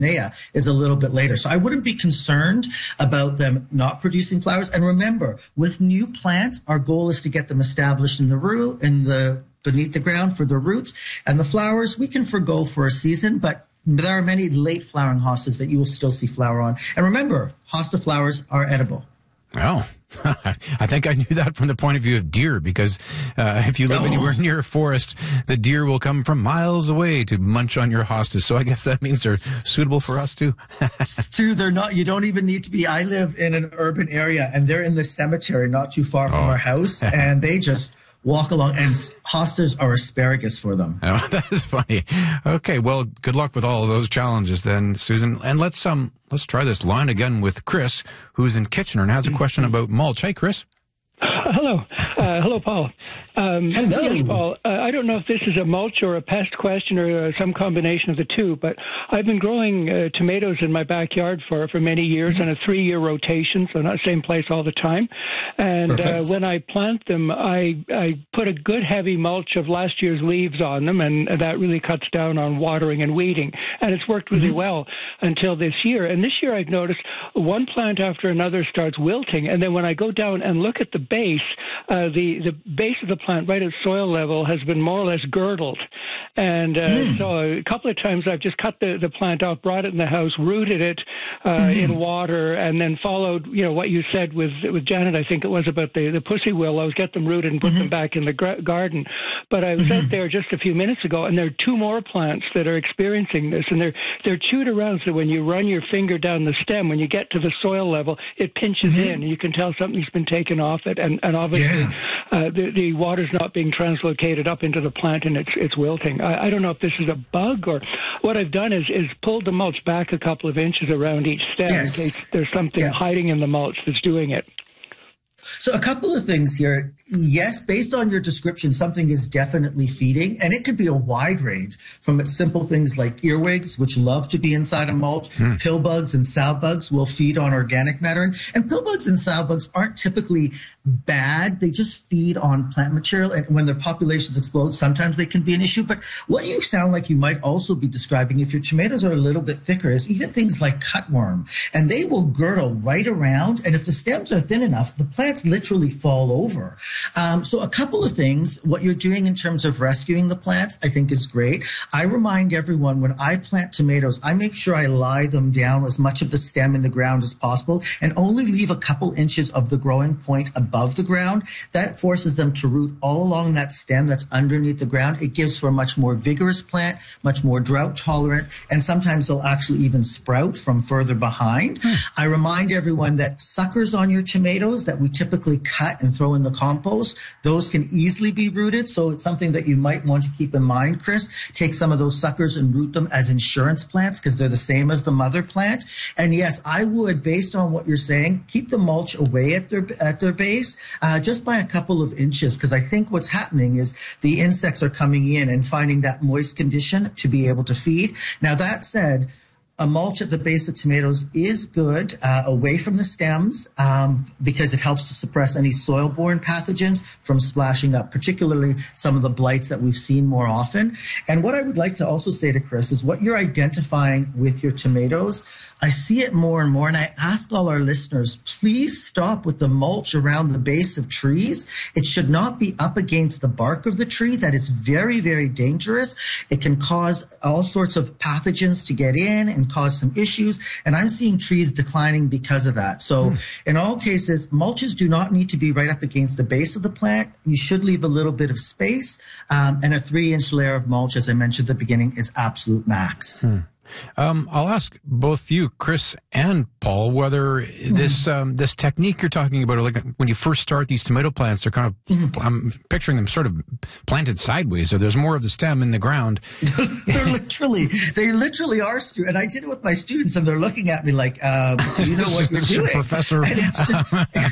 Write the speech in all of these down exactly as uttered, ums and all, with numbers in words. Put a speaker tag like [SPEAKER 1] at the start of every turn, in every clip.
[SPEAKER 1] is a little bit later. So I wouldn't be concerned about them not producing flowers. And remember, with new plants, our goal is to get them established in the root, in the beneath the ground for the roots. And the flowers, we can forgo for a season, but there are many late flowering hostas that you will still see flower on. And remember, hosta flowers are edible.
[SPEAKER 2] Well, I think I knew that from the point of view of deer, because uh, if you live oh. anywhere near a forest, the deer will come from miles away to munch on your hostas. So I guess that means they're suitable for us too.
[SPEAKER 1] True, they're not. You don't even need to be. I live in an urban area, and they're in the cemetery not too far from oh. our house, and they just walk along, and hostas are asparagus for them.
[SPEAKER 2] Oh, that is funny. Okay, well, good luck with all of those challenges then, Susan. And let's um let's try this line again with Chris, who's in Kitchener and has a question about mulch. Hey, Chris.
[SPEAKER 3] Uh, hello. Uh, hello, Paul. Um,
[SPEAKER 1] hello.
[SPEAKER 3] Yes, Paul. Uh, I don't know if this is a mulch or a pest question or uh, some combination of the two, but I've been growing uh, tomatoes in my backyard for, for many years on a three-year rotation, so not same place all the time. And uh, when I plant them, I, I put a good heavy mulch of last year's leaves on them, and that really cuts down on watering and weeding. And it's worked really mm-hmm. well until this year. And this year I've noticed one plant after another starts wilting, and then when I go down and look at the base, uh, the, the base of the plant right at soil level has been more or less girdled. And uh, mm. so a couple of times I've just cut the, the plant off, brought it in the house, rooted it uh, mm. in water, and then followed, you know, what you said with with Janet, I think it was about the, the pussy willows, get them rooted and put mm-hmm. them back in the gra- garden. But I was mm-hmm. out there just a few minutes ago, and there are two more plants that are experiencing this, and they're they're chewed around, so when you run your finger down the stem, when you get to the soil level, it pinches mm-hmm. in, and you can tell something's been taken off it, and, and obviously yeah. uh, the, the water's not being translocated up into the plant, and it's it's wilting. I, I don't know if this is a bug, or what I've done is, is pulled the mulch back a couple of inches around each stem yes. in case there's something yeah. hiding in the mulch that's doing it.
[SPEAKER 1] So a couple of things here. Yes, based on your description, something is definitely feeding, and it could be a wide range from simple things like earwigs, which love to be inside a mulch. Mm. Pillbugs and sow-bugs will feed on organic matter. And pillbugs and sow-bugs aren't typically bad. They just feed on plant material, and when their populations explode, sometimes they can be an issue. But what you sound like you might also be describing, if your tomatoes are a little bit thicker, is even things like cutworm, and they will girdle right around, and if the stems are thin enough, the plants literally fall over. Um, so a couple of things, what you're doing in terms of rescuing the plants, I think is great. I remind everyone when I plant tomatoes, I make sure I lie them down as much of the stem in the ground as possible and only leave a couple inches of the growing point above the ground. That forces them to root all along that stem that's underneath the ground. It gives for a much more vigorous plant, much more drought tolerant, and sometimes they'll actually even sprout from further behind. Hmm. I remind everyone that suckers on your tomatoes that we typically cut and throw in the compost, those can easily be rooted. So it's something that you might want to keep in mind, Chris. Take some of those suckers and root them as insurance plants because they're the same as the mother plant. And yes, I would, based on what you're saying, keep the mulch away at their at their base uh, just by a couple of inches, because I think what's happening is the insects are coming in and finding that moist condition to be able to feed. Now, that said, a mulch at the base of tomatoes is good uh, away from the stems um, because it helps to suppress any soil-borne pathogens from splashing up, particularly some of the blights that we've seen more often. And what I would like to also say to Chris is what you're identifying with your tomatoes, I see it more and more, and I ask all our listeners, please stop with the mulch around the base of trees. It should not be up against the bark of the tree. That is very, very dangerous. It can cause all sorts of pathogens to get in and cause some issues, and I'm seeing trees declining because of that. So mm. in all cases, mulches do not need to be right up against the base of the plant. You should leave a little bit of space, um, and a three-inch layer of mulch, as I mentioned at the beginning, is absolute max.
[SPEAKER 2] Mm. Um, I'll ask both you, Chris and Paul, whether this um, this technique you're talking about, like when you first start these tomato plants, they're kind of, mm-hmm. I'm picturing them sort of planted sideways, so there's more of the stem in the ground.
[SPEAKER 1] they're literally, they literally are, Stu. And I did it with my students, and they're looking at me like, um, do you know what you're doing?
[SPEAKER 2] Professor.
[SPEAKER 1] And it's just,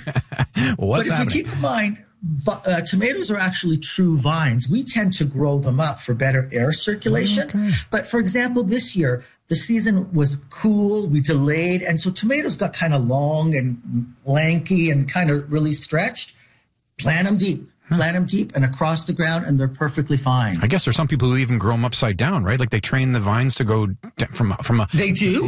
[SPEAKER 2] What's
[SPEAKER 1] but if
[SPEAKER 2] happening?
[SPEAKER 1] you keep in mind, Uh, tomatoes are actually true vines. We tend to grow them up for better air circulation. Okay. But for example, this year, the season was cool. We delayed. And so tomatoes got kind of long and lanky and kind of really stretched. Plant them deep. plant them deep and across the ground, and they're perfectly fine.
[SPEAKER 2] I guess there's some people who even grow them upside down, right? Like they train the vines to go d- from from a
[SPEAKER 1] They do.